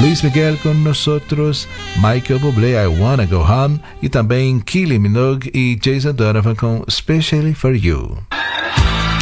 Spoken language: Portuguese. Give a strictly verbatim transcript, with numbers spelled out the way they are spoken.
Luis Miguel com Nosotros, Michael Bublé, I Wanna Go Home, e também Kylie Minogue e Jason Donovan com Especially For You.